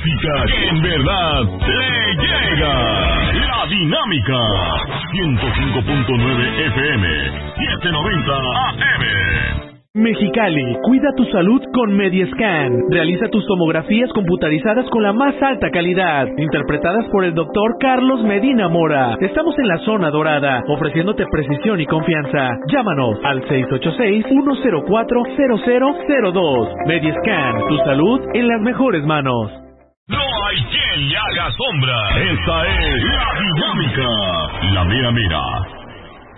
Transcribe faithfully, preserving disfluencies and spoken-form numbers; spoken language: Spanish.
música que en verdad le llega. La Dinámica. ciento cinco punto nueve F M. setecientos noventa A M. Mexicali, cuida tu salud con Mediescan. Realiza tus tomografías computarizadas con la más alta calidad, interpretadas por el doctor Carlos Medina Mora. Estamos en la zona dorada, ofreciéndote precisión y confianza. Llámanos al seis ocho seis, uno cero cuatro, cero cero cero dos. Mediescan, tu salud en las mejores manos. No hay quien le haga sombra. Esta es La Dinámica. La mera mera.